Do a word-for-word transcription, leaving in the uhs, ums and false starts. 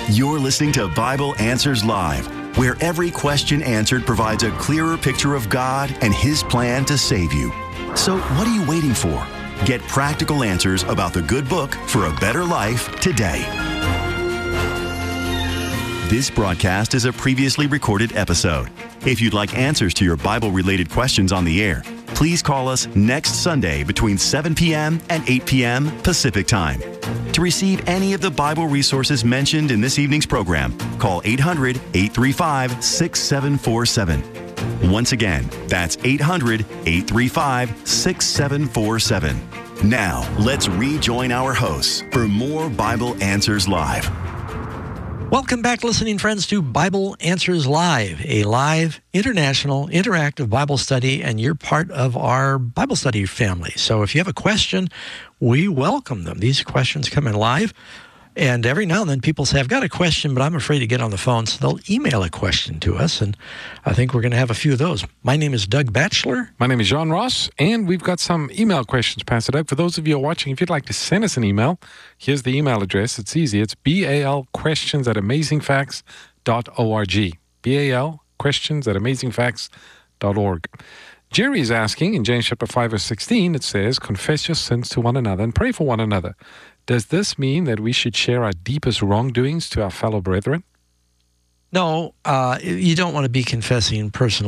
You're listening to Bible Answers Live, where every question answered provides a clearer picture of God and His plan to save you. So what are you waiting for? Get practical answers about the good book for a better life today. This broadcast is a previously recorded episode. If you'd like answers to your Bible-related questions on the air, please call us next Sunday between seven p.m. and eight p.m. Pacific Time. To receive any of the Bible resources mentioned in this evening's program, call eight hundred, eight three five, six seven four seven. Once again, that's eight hundred, eight three five, six seven four seven. Now, let's rejoin our hosts for more Bible Answers Live. Welcome back, listening friends, to Bible Answers Live, a live, international, interactive Bible study, and you're part of our Bible study family. So if you have a question, we welcome them. These questions come in live, and every now and then people say, I've got a question, but I'm afraid to get on the phone, so they'll email a question to us, and I think we're going to have a few of those. My name is Doug Batchelor. My name is John Ross, and we've got some email questions, Pastor Doug. For those of you who are watching, if you'd like to send us an email, here's the email address. It's easy. It's B A L questions at amazing facts dot org. B A L questions at amazing facts dot org. Jerry is asking, in James chapter five, verse sixteen, it says, confess your sins to one another and pray for one another. Does this mean that we should share our deepest wrongdoings to our fellow brethren? No, uh, you don't want to be confessing personal